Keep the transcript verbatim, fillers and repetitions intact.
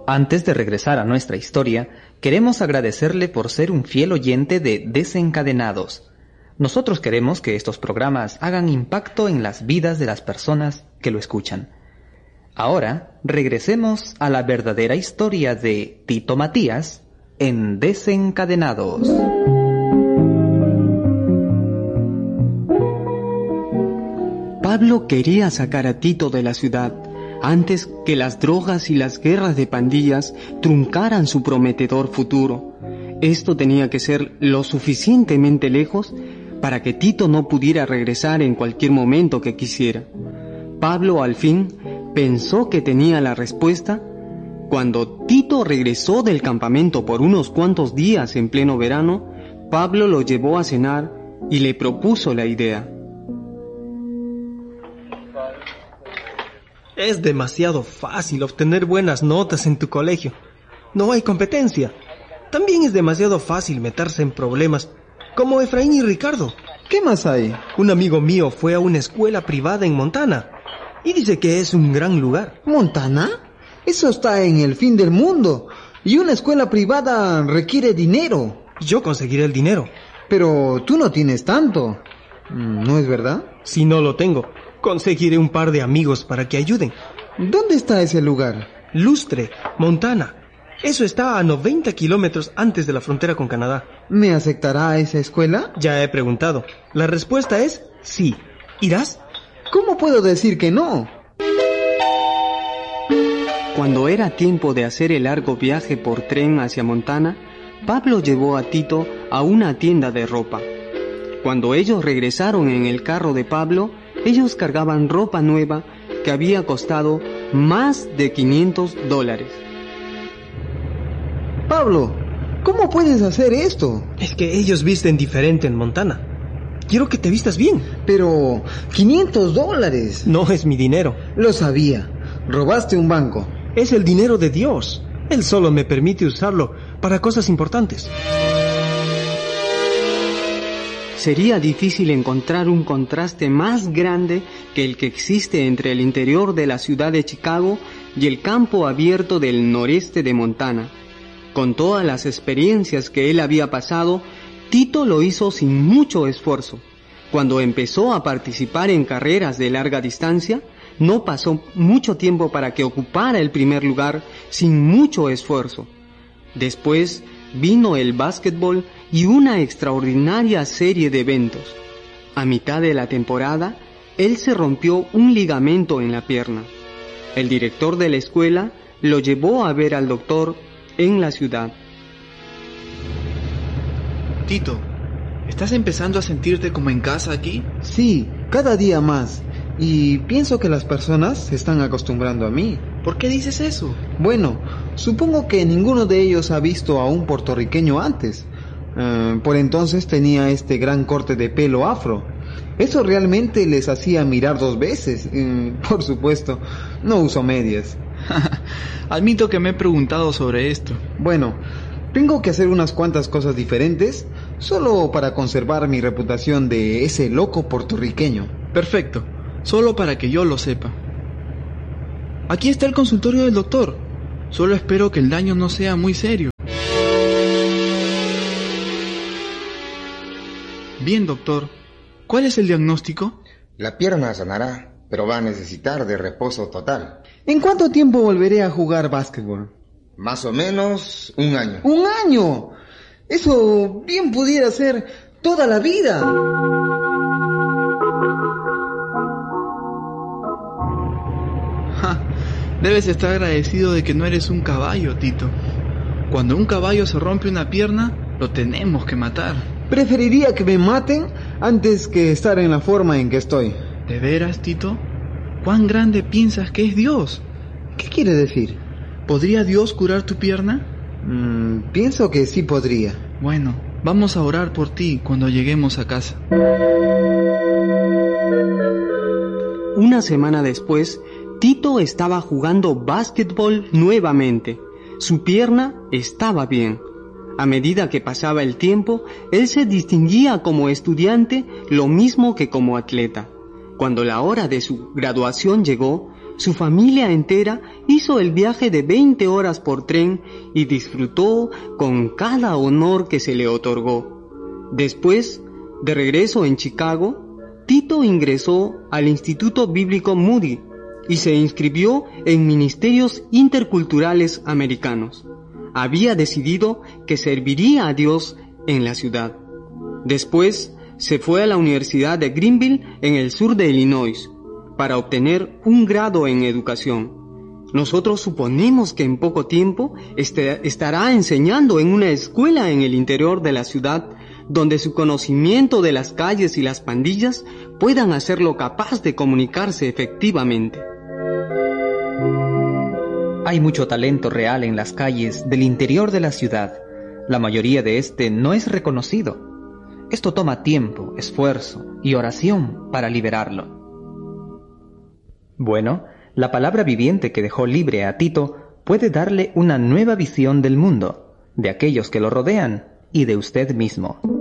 Antes de regresar a nuestra historia, queremos agradecerle por ser un fiel oyente de Desencadenados. Nosotros queremos que estos programas hagan impacto en las vidas de las personas que lo escuchan. Ahora, regresemos a la verdadera historia de Tito Matías en Desencadenados. Pablo quería sacar a Tito de la ciudad antes que las drogas y las guerras de pandillas truncaran su prometedor futuro. Esto tenía que ser lo suficientemente lejos para que Tito no pudiera regresar en cualquier momento que quisiera. Pablo al fin pensó que tenía la respuesta cuando Tito regresó del campamento por unos cuantos días en pleno verano. Pablo lo llevó a cenar y le propuso la idea. Es demasiado fácil obtener buenas notas en tu colegio. No hay competencia. También es demasiado fácil meterse en problemas, como Efraín y Ricardo. ¿Qué más hay? Un amigo mío fue a una escuela privada en Montana y dice que es un gran lugar. ¿Montana? Eso está en el fin del mundo. Y una escuela privada requiere dinero. Yo conseguiré el dinero. Pero tú no tienes tanto. ¿No es verdad? Si no lo tengo, conseguiré un par de amigos para que ayuden. ¿Dónde está ese lugar? Lustre, Montana. Eso está a noventa kilómetros antes de la frontera con Canadá. ¿Me aceptará esa escuela? Ya he preguntado. La respuesta es sí. ¿Irás? ¿Cómo puedo decir que no? Cuando era tiempo de hacer el largo viaje por tren hacia Montana, Pablo llevó a Tito a una tienda de ropa. Cuando ellos regresaron en el carro de Pablo, ellos cargaban ropa nueva que había costado más de quinientos dólares. Pablo, ¿cómo puedes hacer esto? Es que ellos visten diferente en Montana. Quiero que te vistas bien. Pero, quinientos dólares. No es mi dinero. Lo sabía. Robaste un banco. Es el dinero de Dios. Él solo me permite usarlo para cosas importantes. Sería difícil encontrar un contraste más grande que el que existe entre el interior de la ciudad de Chicago y el campo abierto del noreste de Montana. Con todas las experiencias que él había pasado, Tito lo hizo sin mucho esfuerzo. Cuando empezó a participar en carreras de larga distancia, no pasó mucho tiempo para que ocupara el primer lugar sin mucho esfuerzo. Después vino el básquetbol y una extraordinaria serie de eventos. A mitad de la temporada, él se rompió un ligamento en la pierna. El director de la escuela lo llevó a ver al doctor en la ciudad. Tito, ¿estás empezando a sentirte como en casa aquí? Sí, cada día más. Y pienso que las personas se están acostumbrando a mí. ¿Por qué dices eso? Bueno, supongo que ninguno de ellos ha visto a un puertorriqueño antes. Uh, por entonces tenía este gran corte de pelo afro. Eso realmente les hacía mirar dos veces. Uh, por supuesto, no uso medias. Admito que me he preguntado sobre esto. Bueno, tengo que hacer unas cuantas cosas diferentes, solo para conservar mi reputación de ese loco puertorriqueño. Perfecto, solo para que yo lo sepa. Aquí está el consultorio del doctor. Solo espero que el daño no sea muy serio. Bien, doctor. ¿Cuál es el diagnóstico? La pierna sanará, pero va a necesitar de reposo total. ¿En cuánto tiempo volveré a jugar básquetbol? Más o menos un año. ¡Un año! Eso bien pudiera ser toda la vida. Ja, debes estar agradecido de que no eres un caballo, Tito. Cuando un caballo se rompe una pierna, lo tenemos que matar. Preferiría que me maten antes que estar en la forma en que estoy. ¿De veras, Tito? ¿Cuán grande piensas que es Dios? ¿Qué quiere decir? ¿Podría Dios curar tu pierna? Mm, pienso que sí podría. Bueno, vamos a orar por ti cuando lleguemos a casa. Una semana después, Tito estaba jugando básquetbol nuevamente. Su pierna estaba bien. A medida que pasaba el tiempo, él se distinguía como estudiante lo mismo que como atleta. Cuando la hora de su graduación llegó, su familia entera hizo hizo el viaje de veinte horas por tren y disfrutó con cada honor que se le otorgó. Después, de regreso en Chicago, Tito ingresó al Instituto Bíblico Moody y se inscribió en Ministerios Interculturales Americanos. Había decidido que serviría a Dios en la ciudad. Después, se fue a la Universidad de Greenville en el sur de Illinois para obtener un grado en educación. Nosotros suponemos que en poco tiempo este, estará enseñando en una escuela en el interior de la ciudad, donde su conocimiento de las calles y las pandillas puedan hacerlo capaz de comunicarse efectivamente. Hay mucho talento real en las calles del interior de la ciudad. La mayoría de este no es reconocido. Esto toma tiempo, esfuerzo y oración para liberarlo. Bueno, la palabra viviente que dejó libre a Tito puede darle una nueva visión del mundo, de aquellos que lo rodean y de usted mismo.